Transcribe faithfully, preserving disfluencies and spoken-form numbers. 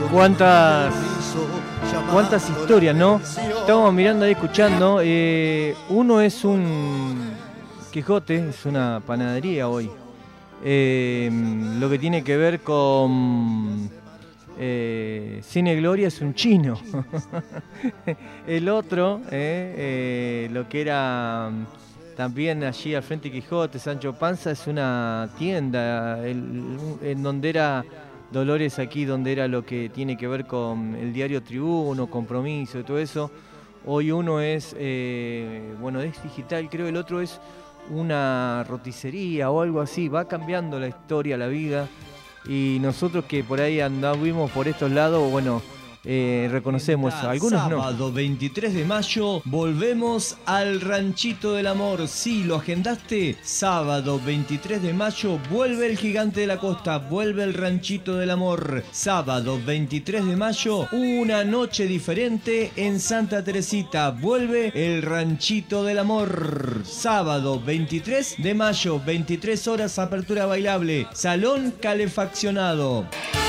Cuántas, cuántas historias, ¿no? Estamos mirando ahí, escuchando. Eh, uno es un Quijote, es una panadería hoy. Eh, lo que tiene que ver con eh, Cine Gloria es un chino. El otro, eh, eh, lo que era también allí al frente de Quijote, Sancho Panza, es una tienda el, en donde era Dolores, aquí donde era lo que tiene que ver con el diario Tribuno, Compromiso y todo eso. Hoy uno es, eh, bueno, es digital, creo, el otro es una roticería o algo así. Va cambiando la historia, la vida, y nosotros que por ahí andamos por estos lados, bueno, eh, reconocemos, algunos no. Sábado veintitrés de mayo volvemos al Ranchito del Amor. Sí, ¿lo agendaste? Sábado veintitrés de mayo vuelve el Gigante de la Costa, vuelve el Ranchito del Amor. Sábado veintitrés de mayo, una noche diferente en Santa Teresita, vuelve el Ranchito del Amor. Sábado veintitrés de mayo, veintitrés horas, apertura bailable, salón calefaccionado.